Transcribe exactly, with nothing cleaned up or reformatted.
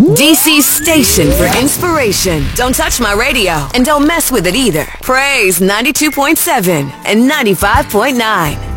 D C's station for inspiration. Don't touch my radio and don't mess with it either. Praise ninety-two point seven and ninety-five point nine.